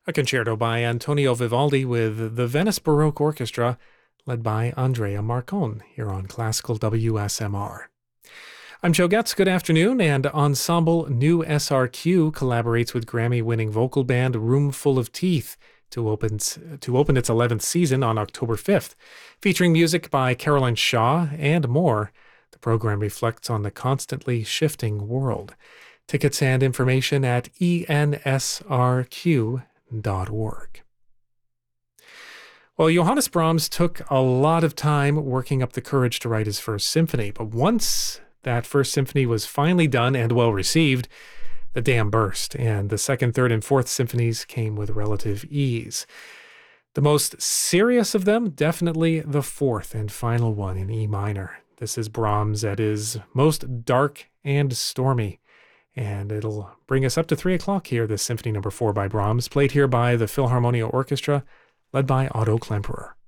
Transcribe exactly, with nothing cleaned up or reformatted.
A concerto by Antonio Vivaldi with the Venice Baroque Orchestra, led by Andrea Marcon, here on Classical W S M R. I'm Joe Getz. Good afternoon, and Ensemble New S R Q collaborates with Grammy-winning vocal band Room Full of Teeth to open, to open its eleventh season on October fifth. Featuring music by Carolyn Shaw and more, the program reflects on the constantly shifting world. Tickets and information at E N S R Q dot org. Well, Johannes Brahms took a lot of time working up the courage to write his first symphony, but once that first symphony was finally done and well received, the dam burst, and the second, third, and fourth symphonies came with relative ease. The most serious of them, definitely the fourth and final one in E minor. This is Brahms at his most dark and stormy. And it'll bring us up to three o'clock here, this Symphony Number four by Brahms, played here by the Philharmonia Orchestra, led by Otto Klemperer.